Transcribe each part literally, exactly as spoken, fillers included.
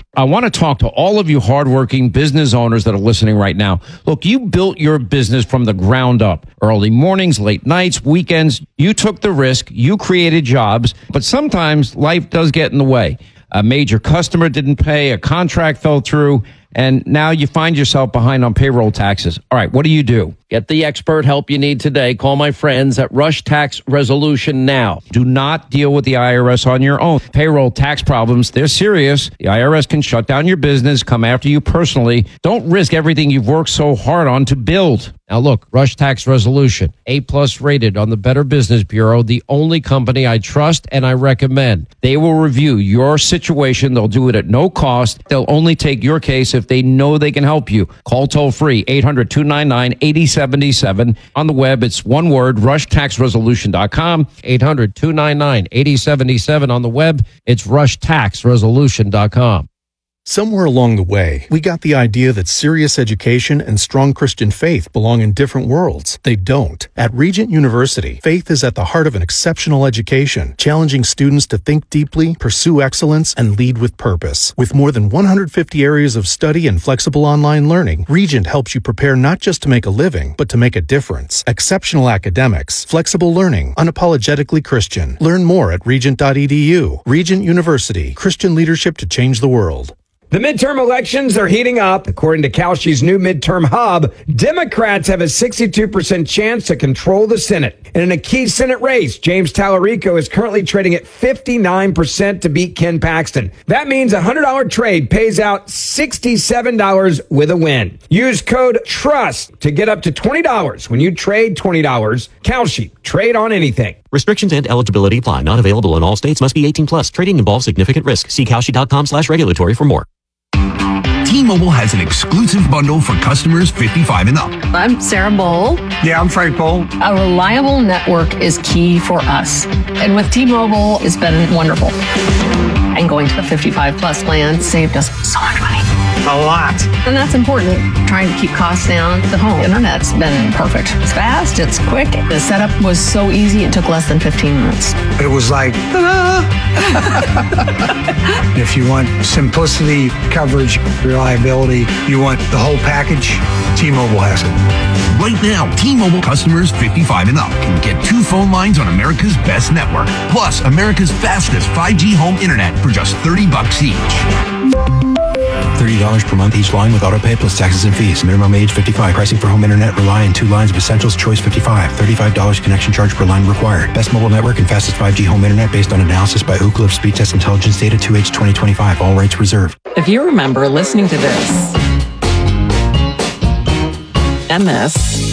I want to talk to all of you hardworking business owners that are listening right now. Look, you built your business from the ground up. Early mornings, late nights, weekends. You took the risk. You created jobs. But sometimes life does get in the way. A major customer didn't pay. A contract fell through. And now you find yourself behind on payroll taxes. All right, what do you do? Get the expert help you need today. Call my friends at Rush Tax Resolution now. Do not deal with the I R S on your own. Payroll tax problems, they're serious. The I R S can shut down your business, come after you personally. Don't risk everything you've worked so hard on to build. Now look, Rush Tax Resolution, A-plus rated on the Better Business Bureau, the only company I trust and I recommend. They will review your situation. They'll do it at no cost. They'll only take your case if they know they can help you. Call toll free, eight hundred, two nine nine, eight zero seven seven. On the web, it's one word, rush tax resolution dot com. eight hundred, two nine nine, eight zero seven seven. On the web, it's rush tax resolution dot com. Somewhere along the way, we got the idea that serious education and strong Christian faith belong in different worlds. They don't. At Regent University, faith is at the heart of an exceptional education, challenging students to think deeply, pursue excellence, and lead with purpose. With more than one hundred fifty areas of study and flexible online learning, Regent helps you prepare not just to make a living, but to make a difference. Exceptional academics, flexible learning, unapologetically Christian. Learn more at regent dot e d u. Regent University, Christian leadership to change the world. The midterm elections are heating up. According to Kalshi's new midterm hub, Democrats have a sixty-two percent chance to control the Senate. And in a key Senate race, James Tallarico is currently trading at fifty-nine percent to beat Ken Paxton. That means a one hundred dollars trade pays out sixty-seven dollars with a win. Use code TRUST to get up to twenty dollars when you trade twenty dollars. Kalshi, trade on anything. Restrictions and eligibility apply. Not available in all states. Must be eighteen plus. Trading involves significant risk. See Kalshi dot com slash regulatory for more. T-Mobile has an exclusive bundle for customers fifty-five and up. I'm Sarah Bowl. Yeah, I'm Frank Bowl. A reliable network is key for us. And with T-Mobile, it's been wonderful. And going to the fifty-five plus plan saved us so much money. A lot. And that's important. Trying to keep costs down. The home internet's been perfect. It's fast, it's quick. The setup was so easy, it took less than fifteen minutes. It was like, ta-da! If you want simplicity, coverage, reliability, you want the whole package, T-Mobile has it. Right now, T-Mobile customers fifty-five and up can get two phone lines on America's best network, plus America's fastest five G home internet for just thirty bucks each. thirty dollars per month each line with autopay plus taxes and fees. Minimum age fifty-five. Pricing for home internet rely on two lines of Essentials Choice fifty-five. thirty-five dollars connection charge per line required. Best mobile network and fastest five G home internet based on analysis by Ookla of Speed Test Intelligence data two H twenty twenty-five. All rights reserved. If you remember listening to this and this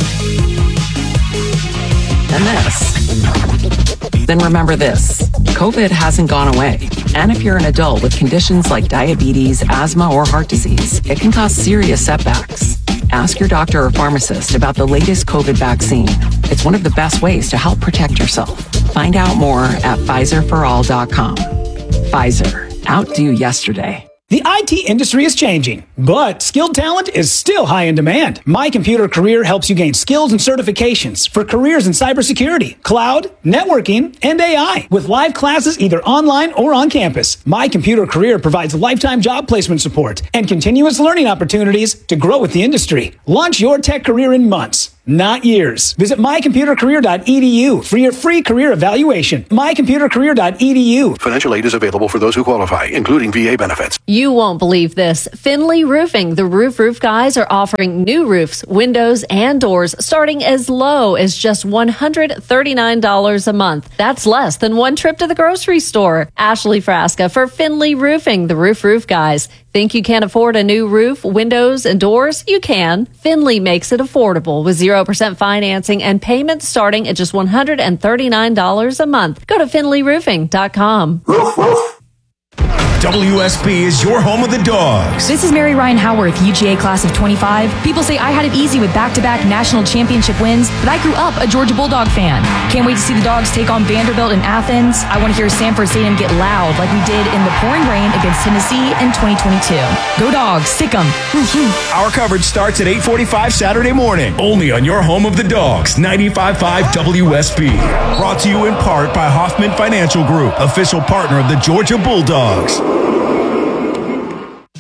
and this, then remember this. COVID hasn't gone away. And if you're an adult with conditions like diabetes, asthma, or heart disease, it can cause serious setbacks. Ask your doctor or pharmacist about the latest COVID vaccine. It's one of the best ways to help protect yourself. Find out more at Pfizer for all dot com. Pfizer. Outdo yesterday. The I T industry is changing, but skilled talent is still high in demand. My Computer Career helps you gain skills and certifications for careers in cybersecurity, cloud, networking, and A I. With live classes either online or on campus, My Computer Career provides lifetime job placement support and continuous learning opportunities to grow with the industry. Launch your tech career in months, not years. Visit my computer career dot e d u for your free career evaluation. my computer career dot e d u. Financial aid is available for those who qualify, including V A benefits. You won't believe this. Finley Roofing, the Roof Roof Guys, are offering new roofs, windows, and doors starting as low as just one hundred thirty-nine dollars a month. That's less than one trip to the grocery store. Ashley Frasca for Finley Roofing, the Roof Roof Guys. Think you can't afford a new roof, windows, and doors? You can. Finley makes it affordable with zero percent financing and payments starting at just one hundred thirty-nine dollars a month. Go to finley roofing dot com. Roof, roof. W S B is your home of the Dogs. This is Mary Ryan Howarth, U G A class of twenty-five. People say I had it easy with back-to-back national championship wins, but I grew up a Georgia Bulldog fan. Can't wait to see the Dogs take on Vanderbilt in Athens. I want to hear Sanford Stadium get loud like we did in the pouring rain against Tennessee in twenty twenty-two. Go Dogs, sick 'em. Our coverage starts at eight forty-five Saturday morning, only on your home of the Dogs, ninety-five point five W S B. Brought to you in part by Hoffman Financial Group, official partner of the Georgia Bulldogs.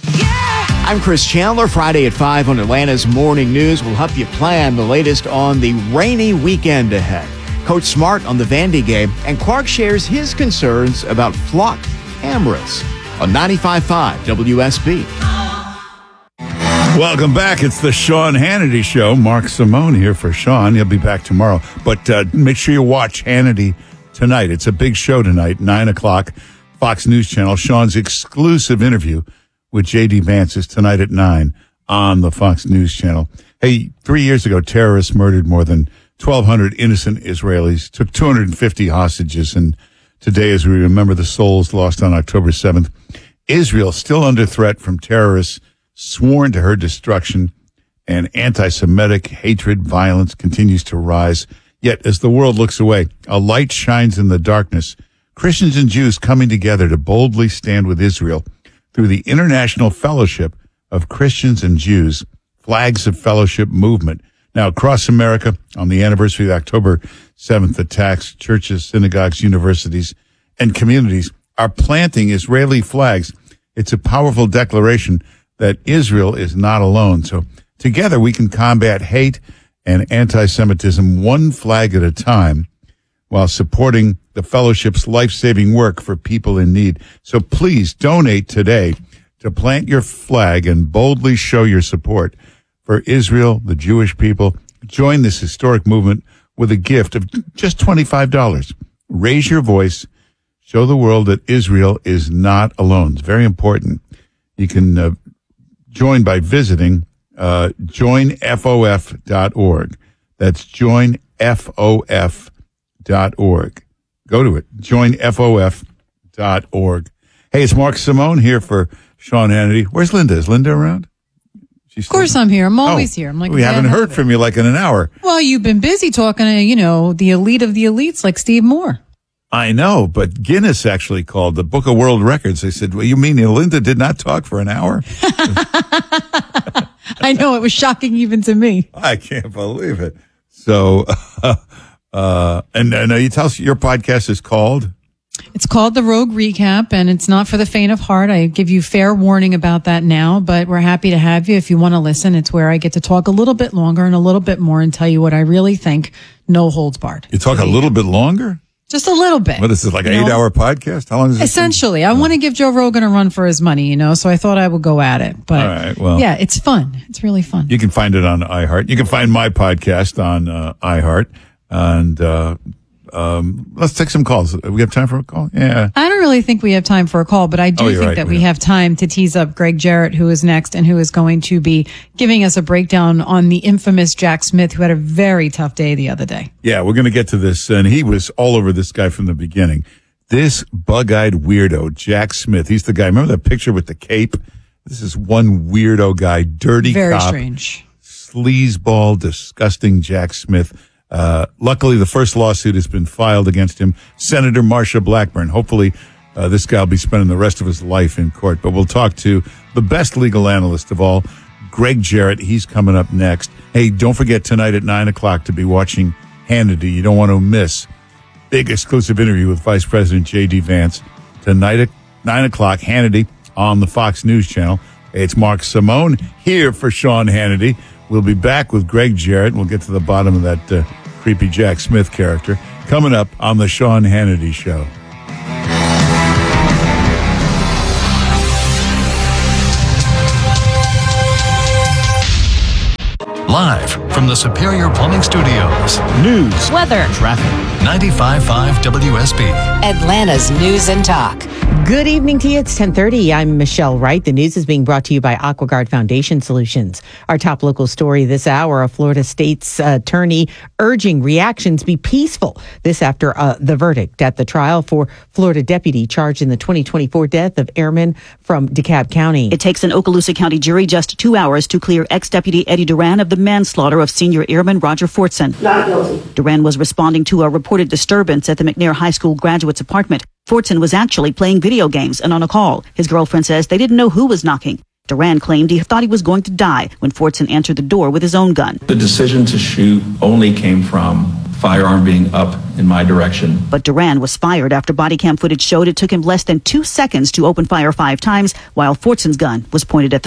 I'm Chris Chandler. Friday at five on Atlanta's Morning News. We'll help you plan the latest on the rainy weekend ahead. Coach Smart on the Vandy game, and Clark shares his concerns about flock cameras on ninety-five point five W S B. Welcome back. It's the Sean Hannity Show. Mark Simone here for Sean. He'll be back tomorrow. But uh, make sure you watch Hannity tonight. It's a big show tonight, nine o'clock, Fox News Channel. Sean's exclusive interview with J D Vance is tonight at nine on the Fox News Channel. Hey, three years ago, terrorists murdered more than twelve hundred innocent Israelis, took two hundred fifty hostages, and today, as we remember the souls lost on October seventh, Israel still under threat from terrorists sworn to her destruction, and anti-Semitic hatred, violence continues to rise. Yet, as the world looks away, a light shines in the darkness. Christians and Jews coming together to boldly stand with Israel through the International Fellowship of Christians and Jews, Flags of Fellowship movement. Now, across America, on the anniversary of the October seventh attacks, churches, synagogues, universities, and communities are planting Israeli flags. It's a powerful declaration that Israel is not alone. So together we can combat hate and anti-Semitism one flag at a time while supporting the fellowship's life-saving work for people in need. So please donate today to plant your flag and boldly show your support for Israel, the Jewish people. Join this historic movement with a gift of just twenty-five dollars. Raise your voice. Show the world that Israel is not alone. It's very important. You can uh, join by visiting uh, join F O F dot org. That's join F O F dot org. Go to it, join F O F dot org. Hey, it's Mark Simone here for Sean Hannity. Where's Linda? Is Linda around? Of course I'm here. I'm always oh, here. I'm like, we haven't heard from you like in an hour. Well, you've been busy talking to, you know, the elite of the elites like Steve Moore. I know, but Guinness actually called the Book of World Records. They said, well, you mean Linda did not talk for an hour? I know, it was shocking even to me. I can't believe it. So, uh, uh, and, and you tell us your podcast is called? It's called The Rogue Recap, and it's not for the faint of heart. I give you fair warning about that now, but we're happy to have you if you want to listen. It's where I get to talk a little bit longer and a little bit more and tell you what I really think, no holds barred. You talk a little bit longer? Just a little bit. What is this, like an you know? eight-hour podcast? How long is it? Essentially. I want to give Joe Rogan a run for his money, you know, so I thought I would go at it. But all right, well, yeah, it's fun. It's really fun. You can find it on iHeart. You can find my podcast on uh, iHeart. And uh, um, let's take some calls. We have time for a call? Yeah. I don't really think we have time for a call, but I do oh, think right. that we we have time to tease up Greg Jarrett, who is next and who is going to be giving us a breakdown on the infamous Jack Smith, who had a very tough day the other day. Yeah, we're going to get to this. And he was all over this guy from the beginning. This bug-eyed weirdo, Jack Smith. He's the guy. Remember that picture with the cape? This is one weirdo guy, dirty Very cop. strange. Sleazeball, disgusting Jack Smith. Uh, luckily, the first lawsuit has been filed against him. Senator Marsha Blackburn. Hopefully, uh, this guy will be spending the rest of his life in court. But we'll talk to the best legal analyst of all, Greg Jarrett. He's coming up next. Hey, don't forget tonight at nine o'clock to be watching Hannity. You don't want to miss big exclusive interview with Vice President J D Vance. Tonight at nine o'clock, Hannity on the Fox News Channel. It's Mark Simone here for Sean Hannity. We'll be back with Greg Jarrett. We'll get to the bottom of that uh, creepy Jack Smith character coming up on the Sean Hannity Show. Live from the Superior Plumbing Studios. News, weather, traffic. ninety-five point five W S B. Atlanta's News and Talk. Good evening to you. It's ten thirty. I'm Michelle Wright. The news is being brought to you by AquaGuard Foundation Solutions. Our top local story this hour, a Florida state's attorney urging reactions be peaceful. This after uh, the verdict at the trial for Florida deputy charged in the twenty twenty-four death of airmen from DeKalb County. It takes an Okaloosa County jury just two hours to clear ex-deputy Eddie Duran of the manslaughter of senior airman Roger Fortson. Not guilty. Duran was responding to a reported disturbance at the McNair High School graduate's apartment. Fortson was actually playing video games and on a call. His girlfriend says they didn't know who was knocking. Duran claimed he thought he was going to die when Fortson answered the door with his own gun. The decision to shoot only came from firearm being up in my direction. But Duran was fired after body cam footage showed it took him less than two seconds to open fire five times while Fortson's gun was pointed at the floor.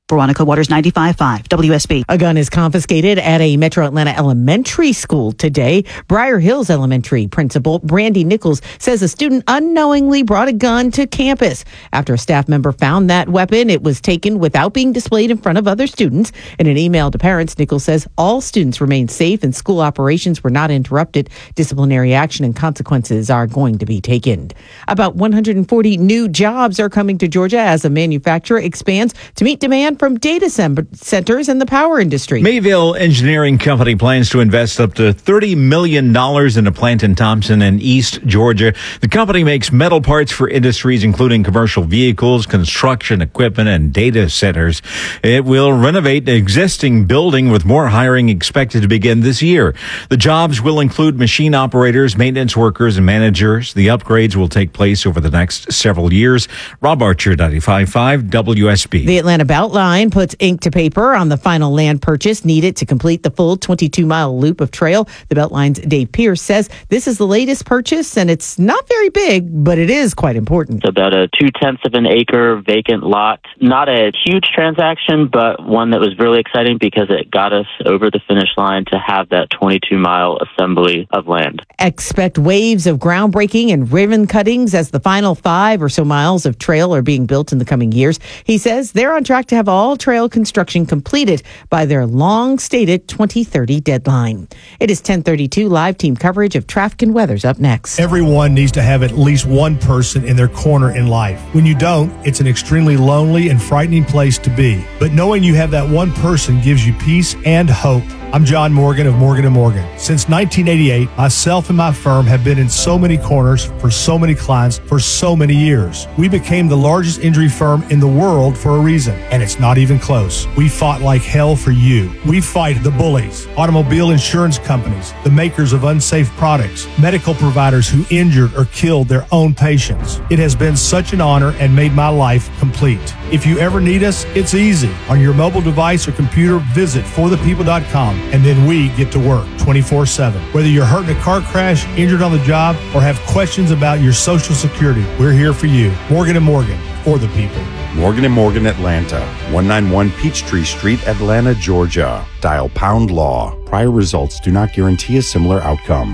Veronica Waters, ninety-five point five W S B. A gun is confiscated at a Metro Atlanta elementary school today. Briar Hills Elementary principal Brandy Nichols says a student unknowingly brought a gun to campus. After a staff member found that weapon, it was taken without being displayed in front of other students. In an email to parents, Nichols says all students remain safe and school operations were not interrupted. Disciplinary action and consequences are going to be taken. About one hundred forty new jobs are coming to Georgia as a manufacturer expands to meet demand from data centers and the power industry. Mayville Engineering Company plans to invest up to thirty million dollars in a plant in Thompson in East Georgia. The company makes metal parts for industries including commercial vehicles, construction equipment, and data centers. It will renovate the existing building with more hiring expected to begin this year. The jobs will include machine operators, maintenance workers, and managers. The upgrades will take place over the next several years. Rob Archer, ninety-five point five W S B. The Atlanta Beltline puts ink to paper on the final land purchase needed to complete the full twenty-two mile loop of trail. The Beltline's Dave Pierce says this is the latest purchase, and it's not very big, but it is quite important. It's about a two-tenths of an acre vacant lot. Not a huge transaction, but one that was really exciting because it got us over the finish line to have that twenty-two mile assembly of land. Expect waves of groundbreaking and ribbon cuttings as the final five or so miles of trail are being built in the coming years. He says they're on track to have all trail construction completed by their long-stated twenty thirty deadline. It is ten thirty-two. Live team coverage of traffic and weather's up next. Everyone needs to have at least one person in their corner in life. When you don't, it's an extremely lonely and frightening place to be. But knowing you have that one person gives you peace and hope. I'm John Morgan of Morgan and Morgan. Since nineteen eighty-eight, myself and my firm have been in so many corners for so many clients for so many years. We became the largest injury firm in the world for a reason, and it's not even close. We fought like hell for you. We fight the bullies, automobile insurance companies, the makers of unsafe products, medical providers who injured or killed their own patients. It has been such an honor and made my life complete. If you ever need us, it's easy. On your mobile device or computer, visit for the people dot com. And then we get to work twenty-four seven. Whether you're hurt in a car crash, injured on the job, or have questions about your Social Security, we're here for you. Morgan and Morgan, for the people. Morgan and Morgan Atlanta, one ninety-one Peachtree Street, Atlanta, Georgia. Dial pound law. Prior results do not guarantee a similar outcome.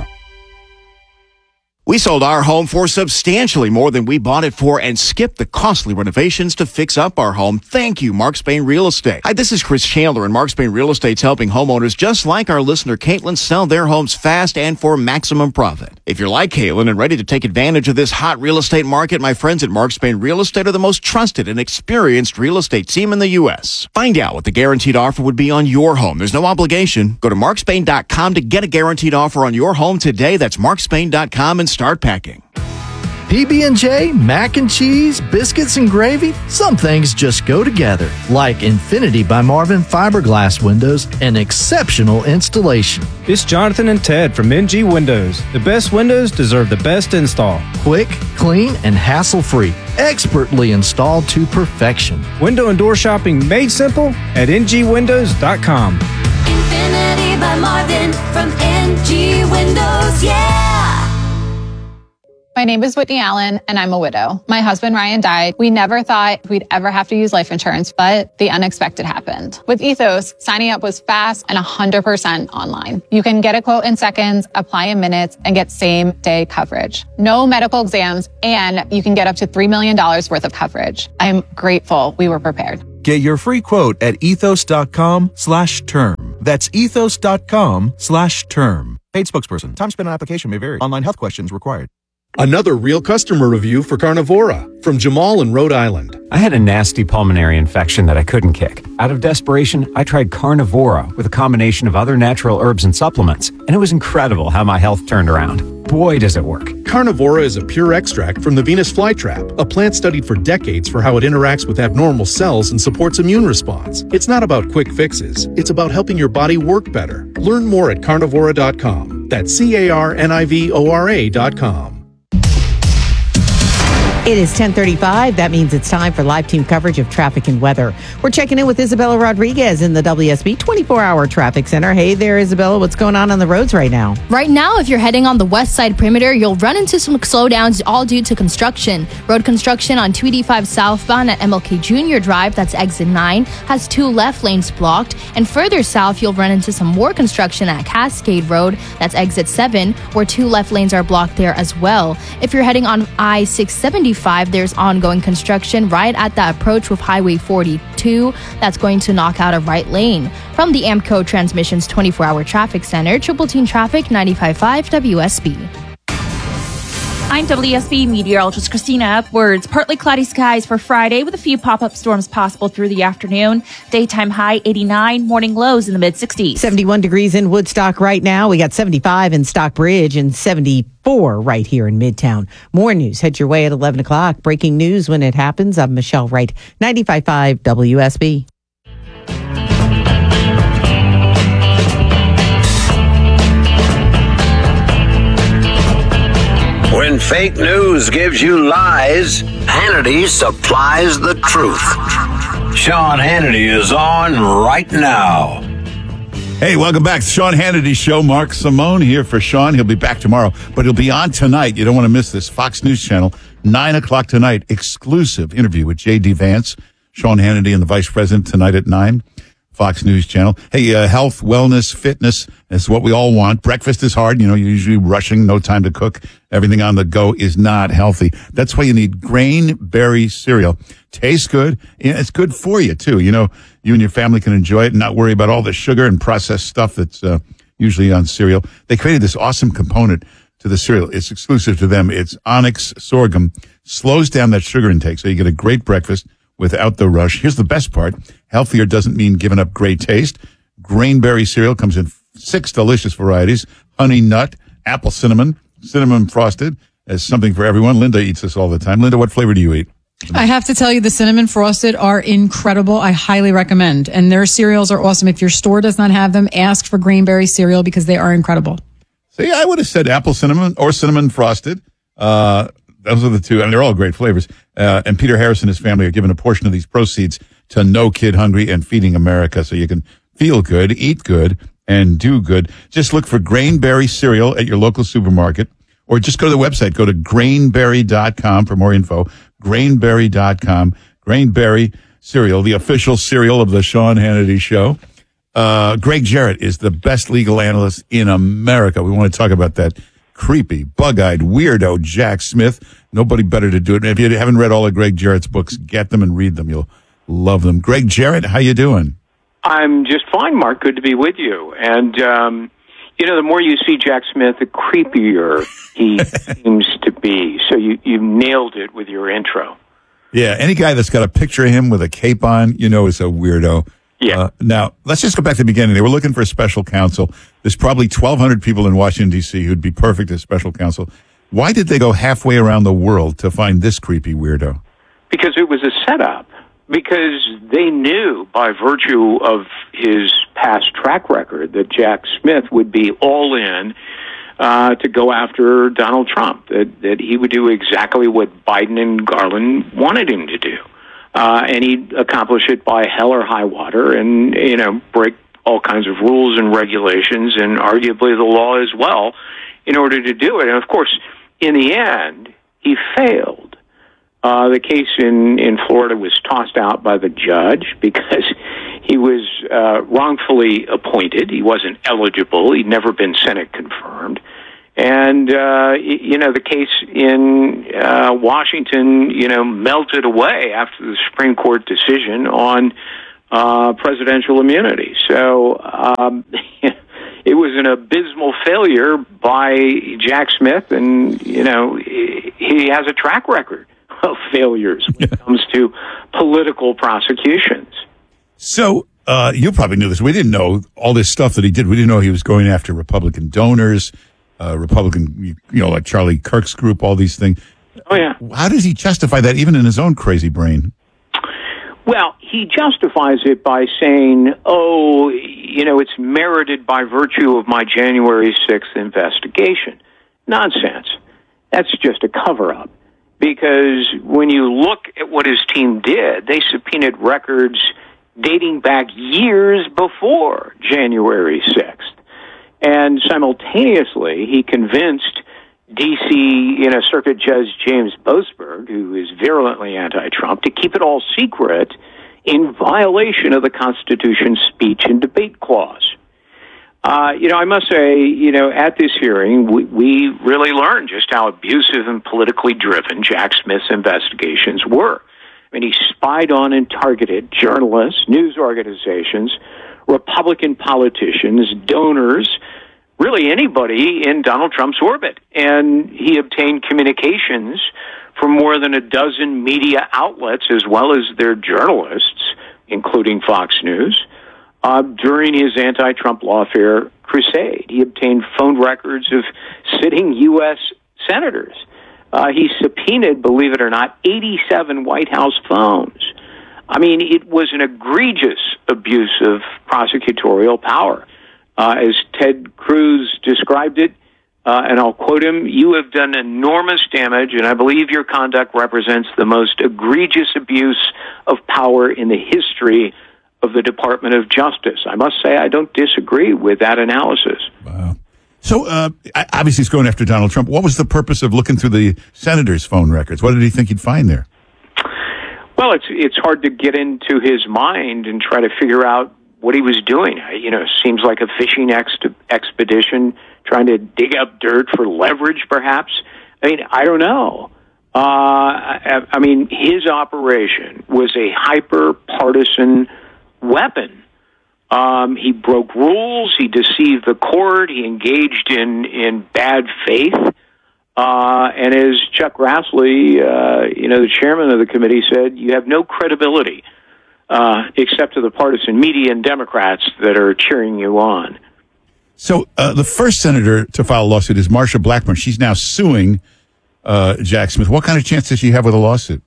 We sold our home for substantially more than we bought it for and skipped the costly renovations to fix up our home. Thank you, Mark Spain Real Estate. Hi, this is Chris Chandler, and Mark Spain Real Estate's helping homeowners just like our listener Caitlin sell their homes fast and for maximum profit. If you're like Caitlin and ready to take advantage of this hot real estate market, my friends at Mark Spain Real Estate are the most trusted and experienced real estate team in the U S. Find out what the guaranteed offer would be on your home. There's no obligation. Go to mark spain dot com to get a guaranteed offer on your home today. That's mark spain dot com and start packing. P B and J, mac and cheese, biscuits and gravy, some things just go together. Like Infinity by Marvin fiberglass windows and exceptional installation. It's Jonathan and Ted from N G Windows. The best windows deserve the best install. Quick, clean, and hassle-free. Expertly installed to perfection. Window and door shopping made simple at N G windows dot com. Infinity by Marvin from N G Windows, yeah! My name is Whitney Allen, and I'm a widow. My husband, Ryan, died. We never thought we'd ever have to use life insurance, but the unexpected happened. With Ethos, signing up was fast and one hundred percent online. You can get a quote in seconds, apply in minutes, and get same-day coverage. No medical exams, and you can get up to three million dollars worth of coverage. I'm grateful we were prepared. Get your free quote at ethos.com slash term. That's ethos.com slash term. Paid spokesperson. Time spent on application may vary. Online health questions required. Another real customer review for Carnivora from Jamal in Rhode Island. I had a nasty pulmonary infection that I couldn't kick. Out of desperation, I tried Carnivora with a combination of other natural herbs and supplements, and it was incredible how my health turned around. Boy, does it work. Carnivora is a pure extract from the Venus flytrap, a plant studied for decades for how it interacts with abnormal cells and supports immune response. It's not about quick fixes. It's about helping your body work better. Learn more at carnivora dot com. That's C A R N I V O R A dot com. It is ten thirty-five. That means it's time for live team coverage of traffic and weather. We're checking in with Isabella Rodriguez in the W S B twenty-four hour traffic center. Hey there, Isabella. What's going on on the roads right now? Right now, if you're heading on the west side perimeter, you'll run into some slowdowns, all due to construction. Road construction on two eighty-five southbound at M L K Junior Drive, that's exit nine, has two left lanes blocked. And further south, you'll run into some more construction at Cascade Road, that's exit seven, where two left lanes are blocked there as well. If you're heading on I six seventy-five, there's ongoing construction right at the approach with Highway forty-two. That's going to knock out a right lane. From the AMCO Transmissions twenty-four hour Traffic Center, Triple Team Traffic ninety-five point five W S B. I'm W S B meteorologist Christina Upwards. Partly cloudy skies for Friday with a few pop-up storms possible through the afternoon. Daytime high eighty-nine, morning lows in the mid-sixties. seventy-one degrees in Woodstock right now. We got seventy-five in Stockbridge and seventy-four right here in Midtown. More news head your way at eleven o'clock. Breaking news when it happens. I'm Michelle Wright, ninety-five point five W S B. When fake news gives you lies, Hannity supplies the truth. Sean Hannity is on right now. Hey, welcome back to Sean Hannity Show. Mark Simone here for Sean. He'll be back tomorrow, but he'll be on tonight. You don't want to miss this. Fox News Channel, nine o'clock tonight. Exclusive interview with J D. Vance, Sean Hannity and the Vice President tonight at nine. Fox News Channel. Hey, uh, health, wellness, fitness is what we all want. Breakfast is hard. You know, you're usually rushing, no time to cook. Everything on the go is not healthy. That's why you need Grain-Berry cereal. Tastes good. And it's good for you, too. You know, you and your family can enjoy it and not worry about all the sugar and processed stuff that's uh, usually on cereal. They created this awesome component to the cereal. It's exclusive to them. It's Onyx sorghum. Slows down that sugar intake, so you get a great breakfast without the rush. Here's the best part. Healthier doesn't mean giving up great taste. Grain-Berry cereal comes in six delicious varieties. Honey nut, apple cinnamon, cinnamon frosted. As something for everyone. Linda eats this all the time. Linda, what flavor do you eat? I have to tell you, the cinnamon frosted are incredible. I highly recommend. And their cereals are awesome. If your store does not have them, ask for Grain-Berry cereal because they are incredible. See, I would have said apple cinnamon or cinnamon frosted. Uh, those are the two. I mean, they're all great flavors. Uh, and Peter Harris and his family are giving a portion of these proceeds to No Kid Hungry and Feeding America, so you can feel good, eat good, and do good. Just look for Grain-Berry cereal at your local supermarket, or just go to the website. Go to grain berry dot com for more info. grain berry dot com. Grain-Berry cereal, the official cereal of the Sean Hannity Show. Uh, Greg Jarrett is the best legal analyst in America. We want to talk about that creepy, bug-eyed, weirdo Jack Smith. Nobody better to do it. If you haven't read all of Greg Jarrett's books, get them and read them. You'll love them. Greg Jarrett, how you doing? I'm just fine, Mark. Good to be with you. And, um, you know, the more you see Jack Smith, the creepier he seems to be. So you, you nailed it with your intro. Yeah, any guy that's got a picture of him with a cape on, you know is a weirdo. Yeah. Uh, now, let's just go back to the beginning. They were looking for a special counsel. There's probably twelve hundred people in Washington, D C who'd be perfect as special counsel. Why did they go halfway around the world to find this creepy weirdo? Because it was a setup. Because they knew, by virtue of his past track record, that Jack Smith would be all in uh, to go after Donald Trump, that, that he would do exactly what Biden and Garland wanted him to do. Uh, and he'd accomplish it by hell or high water and, you know, break all kinds of rules and regulations and arguably the law as well in order to do it. And, of course, in the end, he failed. Uh, the case in, in Florida was tossed out by the judge because he was uh, wrongfully appointed. He wasn't eligible. He'd never been Senate confirmed. And, uh, you know, the case in uh, Washington, you know, melted away after the Supreme Court decision on uh, presidential immunity. So um, it was an abysmal failure by Jack Smith, and, you know, he has a track record of failures when it comes to political prosecutions. So uh, you probably knew this. We didn't know all this stuff that he did. We didn't know he was going after Republican donors, uh, Republican, you know, like Charlie Kirk's group, all these things. Oh, yeah. How does he justify that even in his own crazy brain? Well, he justifies it by saying, oh, you know, it's merited by virtue of my January sixth investigation. Nonsense. That's just a cover-up. because when you look at what his team did, they subpoenaed records dating back years before January sixth. And simultaneously, he convinced D C, you know, Circuit Judge James Boasberg, who is virulently anti-Trump, to keep it all secret in violation of the Constitution's speech and debate clause. Uh, you know, I must say, you know, at this hearing, we, we really learned just how abusive and politically driven Jack Smith's investigations were. I mean, he spied on and targeted journalists, news organizations, Republican politicians, donors, really anybody in Donald Trump's orbit. And he obtained communications from more than a dozen media outlets, as well as their journalists, including Fox News, uh, during his anti-Trump lawfare crusade. He obtained phone records of sitting U S senators. Uh, he subpoenaed, believe it or not, eighty-seven White House phones. I mean, it was an egregious abuse of prosecutorial power. Uh, as Ted Cruz described it, uh, and I'll quote him, "You have done enormous damage, and I believe your conduct represents the most egregious abuse of power in the history of the Department of Justice." I must say I don't disagree with that analysis. Wow. So, uh, obviously he's going after Donald Trump. What was the purpose of looking through the senator's phone records? What did he think he'd find there? Well, it's it's hard to get into his mind and try to figure out what he was doing. You know, it seems like a fishing ex- expedition, trying to dig up dirt for leverage, perhaps. I mean, I don't know. Uh, I, I mean, his operation was a hyper-partisan weapon. Um, he broke rules. He deceived the court. He engaged in, in bad faith. Uh, and as Chuck Grassley, uh, you know, the chairman of the committee said, you have no credibility uh, except to the partisan media and Democrats that are cheering you on. So uh, the first senator to file a lawsuit is Marsha Blackburn. She's now suing uh, Jack Smith. What kind of chance does she have with a lawsuit?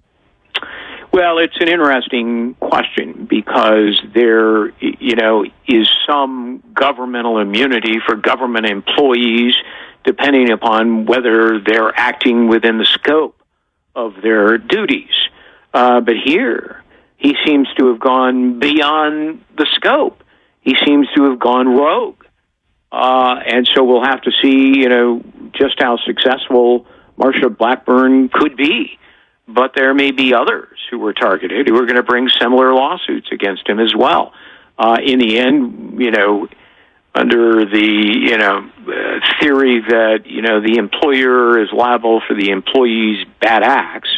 Well, it's an interesting question because there, you know, is some governmental immunity for government employees depending upon whether they're acting within the scope of their duties. Uh, but here, he seems to have gone beyond the scope. He seems to have gone rogue. Uh, and so we'll have to see, you know, just how successful Marsha Blackburn could be. But there may be others who were targeted who are going to bring similar lawsuits against him as well. Uh, in the end, you know, under the, you know, uh, theory that, you know, the employer is liable for the employee's bad acts,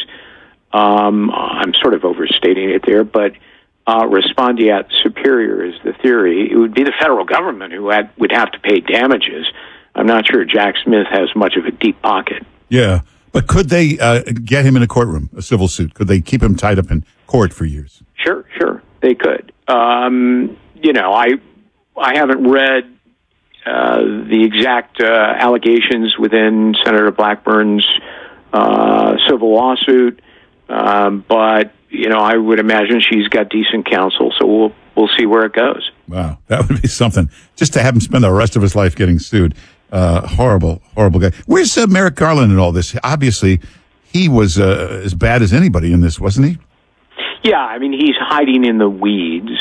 um, I'm sort of overstating it there, but uh, respondeat superior is the theory. It would be the federal government who had, would have to pay damages. I'm not sure Jack Smith has much of a deep pocket. Yeah. But could they uh, get him in a courtroom, a civil suit? Could they keep him tied up in court for years? Sure, sure, they could. Um, you know, I I haven't read uh, the exact uh, allegations within Senator Blackburn's uh, civil lawsuit, um, but you know, I would imagine she's got decent counsel, so we'll we'll see where it goes. Wow, that would be something. Just to have him spend the rest of his life getting sued. Uh, horrible, horrible guy. Where's uh, Merrick Garland in all this? Obviously, he was uh, as bad as anybody in this, wasn't he? Yeah, I mean, he's hiding in the weeds.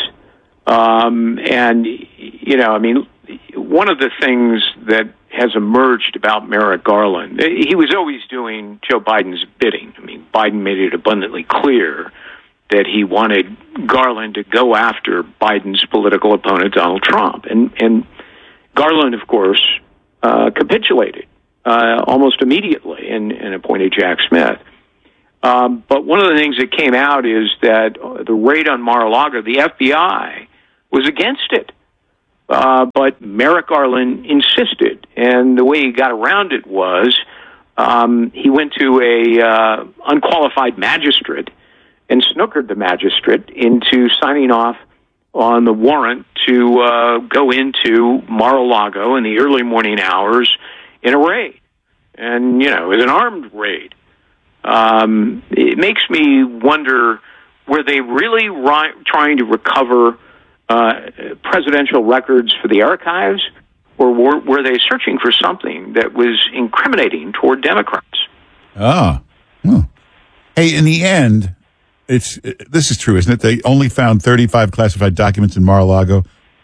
Um, and, you know, I mean, one of the things that has emerged about Merrick Garland, he was always doing Joe Biden's bidding. I mean, Biden made it abundantly clear that he wanted Garland to go after Biden's political opponent, Donald Trump. And, and Garland, of course, Uh, capitulated uh, almost immediately and, and appointed Jack Smith. Um, but one of the things that came out is that the raid on Mar-a-Lago, the F B I was against it. Uh, but Merrick Garland insisted, and the way he got around it was um, he went to a uh, unqualified magistrate and snookered the magistrate into signing off on the warrant to uh, go into Mar-a-Lago in the early morning hours in a raid. And, you know, it was an armed raid. Um, it makes me wonder, were they really ri- trying to recover uh, presidential records for the archives, or were, were they searching for something that was incriminating toward Democrats? Ah, well, Hey, in the end, it's this is true, isn't it? They only found thirty-five classified documents in Mar-a-Lago.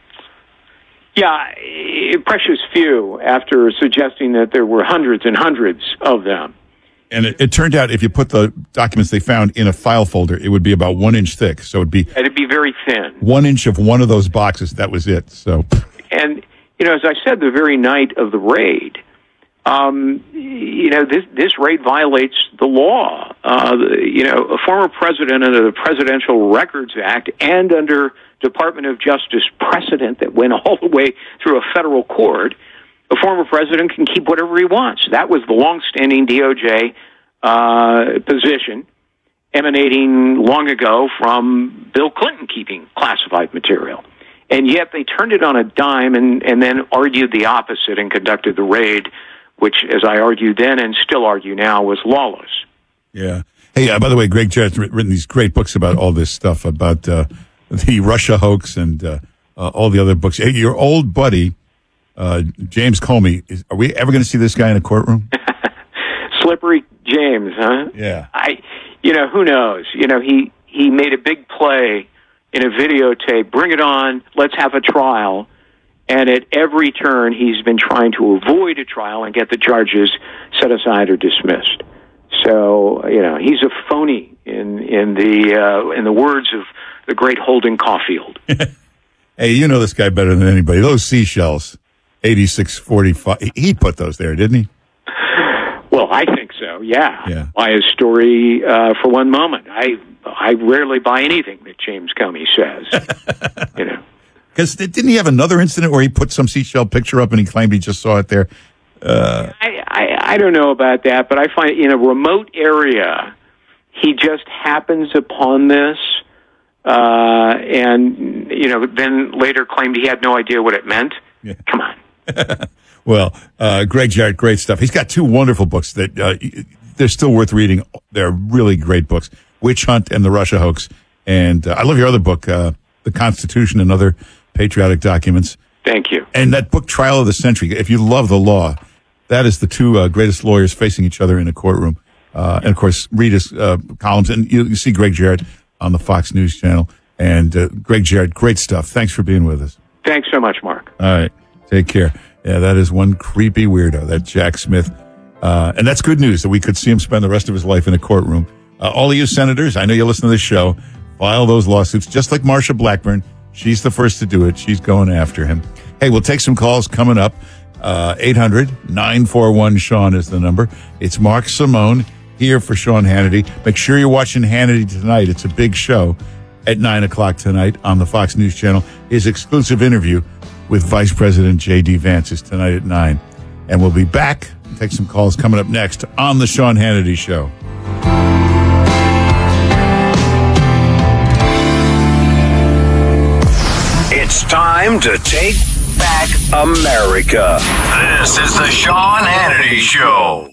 Yeah, a precious few after suggesting that there were hundreds and hundreds of them. And it, it turned out if you put the documents they found in a file folder, it would be about one inch thick. So it'd be It'd be very thin. one inch of one of those boxes. That was it. So, And, you know, as I said, the very night of the raid, um, you know, this, this raid violates the law. Uh, you know, a former president under the Presidential Records Act and under Department of Justice precedent that went all the way through a federal court, a former president can keep whatever he wants. That was the longstanding D O J uh, position emanating long ago from Bill Clinton keeping classified material. And yet they turned it on a dime and, and then argued the opposite and conducted the raid, which, as I argued then and still argue now, was lawless. yeah. Hey, uh, by the way, Greg Jarrett's written these great books about all this stuff, about uh, the Russia hoax and uh, uh, all the other books. Hey, your old buddy, uh, James Comey, is, are we ever going to see this guy in a courtroom? Slippery James, huh? Yeah. I, you know, who knows? You know, he, he made a big play in a videotape. Bring it on. Let's have a trial. And at every turn, he's been trying to avoid a trial and get the charges set aside or dismissed. So, you know, he's a phony in in the uh, in the words of the great Holden Caulfield. Hey, you know this guy better than anybody. Those seashells, eighty-six forty-five, he put those there, didn't he? Well, I think so, yeah. Yeah. By his story uh, for one moment. I I rarely buy anything that James Comey says, you know. Because didn't he have another incident where he put some seashell picture up and he claimed he just saw it there? Uh, I, I, I don't know about that, but I find in a remote area, he just happens upon this, uh, and, you know, then later claimed he had no idea what it meant. Yeah. Come on. Well, uh, Greg Jarrett, great stuff. He's got two wonderful books that uh, they're still worth reading. They're really great books, Witch Hunt and the Russia Hoax. And uh, I love your other book, uh, The Constitution and Other Patriotic Documents. Thank you. And that book, Trial of the Century. If you love the law, that is the two uh, greatest lawyers facing each other in a courtroom. Uh, and, of course, read his uh, columns. And you, you see Greg Jarrett on the Fox News Channel. And uh, Greg Jarrett, great stuff. Thanks for being with us. Thanks so much, Mark. All right. Take care. Yeah, that is one creepy weirdo, that Jack Smith. Uh, and that's good news that we could see him spend the rest of his life in a courtroom. Uh, all of you senators, I know you listen to this show, file those lawsuits, just like Marsha Blackburn. She's the first to do it. She's going after him. Hey, we'll take some calls coming up. Uh, eight hundred nine four one Sean is the number. It's Mark Simone here for Sean Hannity. Make sure you're watching Hannity tonight. It's a big show at nine o'clock tonight on the Fox News Channel. His exclusive interview with Vice President J D. Vance is tonight at nine. And we'll be back. Take some calls coming up next on the Sean Hannity Show. It's time to take back America. This is the Sean Hannity Show.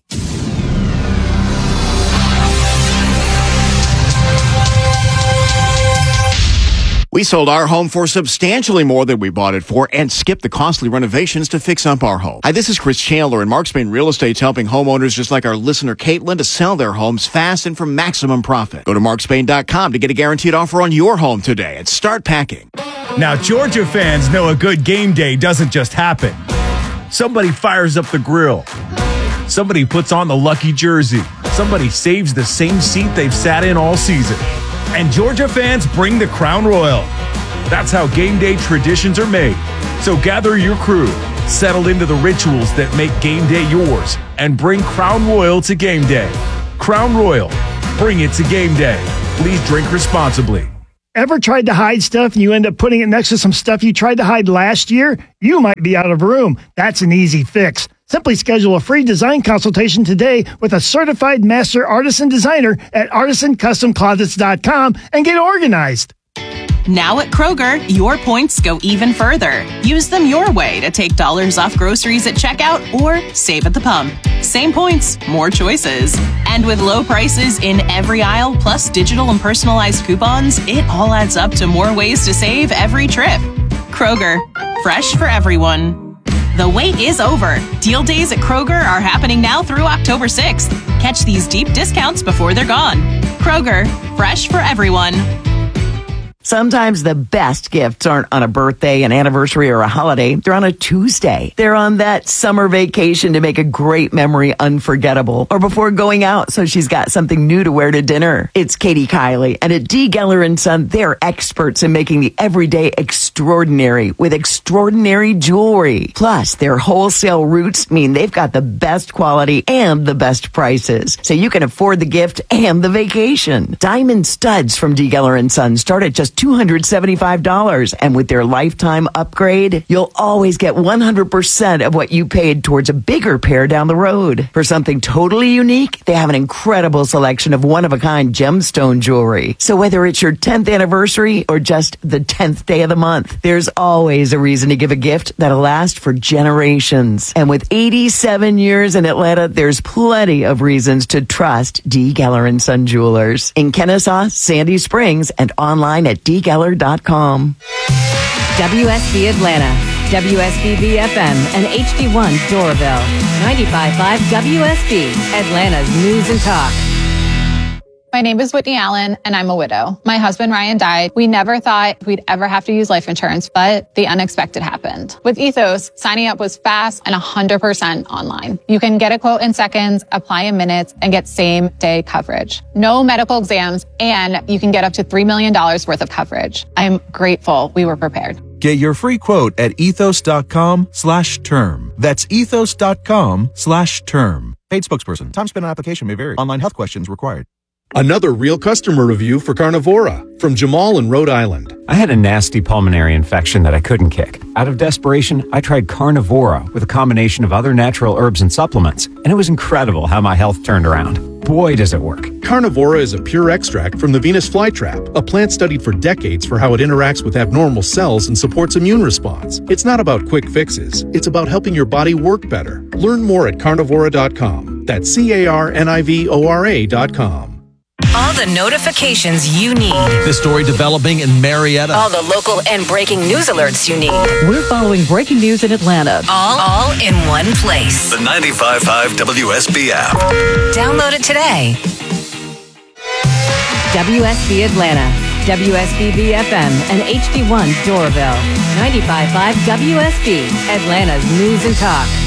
We sold our home for substantially more than we bought it for and skipped the costly renovations to fix up our home. Hi, this is Chris Chandler, and Mark Spain Real Estate's helping homeowners just like our listener Caitlin to sell their homes fast and for maximum profit. Go to mark spain dot com to get a guaranteed offer on your home today and start packing. Now, Georgia fans know a good game day doesn't just happen. Somebody fires up the grill. Somebody puts on the lucky jersey. Somebody saves the same seat they've sat in all season. And Georgia fans bring the Crown Royal. That's how game day traditions are made. So gather your crew, settle into the rituals that make game day yours, and bring Crown Royal to game day. Crown Royal, bring it to game day. Please drink responsibly. Ever tried to hide stuff and you end up putting it next to some stuff you tried to hide last year? You might be out of room. That's an easy fix. Simply schedule a free design consultation today with a certified master artisan designer at artisan custom closets dot com and get organized. Now at Kroger, your points go even further. Use them your way to take dollars off groceries at checkout or save at the pump. Same points, more choices. And with low prices in every aisle, plus digital and personalized coupons, it all adds up to more ways to save every trip. Kroger, fresh for everyone. The wait is over. Deal days at Kroger are happening now through October sixth. Catch these deep discounts before they're gone. Kroger, fresh for everyone. Sometimes the best gifts aren't on a birthday, an anniversary, or a holiday. They're on a Tuesday. They're on that summer vacation to make a great memory unforgettable, or before going out so she's got something new to wear to dinner. It's Katie Kiley, and at D. Geller and Son, they're experts in making the everyday extraordinary with extraordinary jewelry. Plus, their wholesale roots mean they've got the best quality and the best prices, so you can afford the gift and the vacation. Diamond studs from D. Geller and Son start at just two hundred seventy-five dollars, and with their lifetime upgrade, you'll always get one hundred percent of what you paid towards a bigger pair down the road. For something totally unique, they have an incredible selection of one-of-a-kind gemstone jewelry. So whether it's your tenth anniversary or just the tenth day of the month, there's always a reason to give a gift that'll last for generations. And with eighty-seven years in Atlanta, there's plenty of reasons to trust D. Geller and Son Jewelers in Kennesaw, Sandy Springs, and online at d geller dot com. W S B Atlanta, W S B B F M, and H D one Doraville. ninety-five point five W S B, Atlanta's News and Talk. My name is Whitney Allen, and I'm a widow. My husband, Ryan, died. We never thought we'd ever have to use life insurance, but the unexpected happened. With Ethos, signing up was fast and one hundred percent online. You can get a quote in seconds, apply in minutes, and get same-day coverage. No medical exams, and you can get up to three million dollars worth of coverage. I'm grateful we were prepared. Get your free quote at ethos.com slash term. That's ethos.com slash term. Paid spokesperson. Time spent on application may vary. Online health questions required. Another real customer review for Carnivora from Jamal in Rhode Island. I had a nasty pulmonary infection that I couldn't kick. Out of desperation, I tried Carnivora with a combination of other natural herbs and supplements, and it was incredible how my health turned around. Boy, does it work. Carnivora is a pure extract from the Venus flytrap, a plant studied for decades for how it interacts with abnormal cells and supports immune response. It's not about quick fixes. It's about helping your body work better. Learn more at carnivora dot com. That's C A R N I V O R A dot com. All the notifications you need. This story developing in Marietta. All the local and breaking news alerts you need. We're following breaking news in Atlanta. All, all in one place. The ninety-five point five W S B app. Download it today. W S B Atlanta, W S B B F M, and H D one Doraville. ninety-five point five W S B, Atlanta's News and Talk.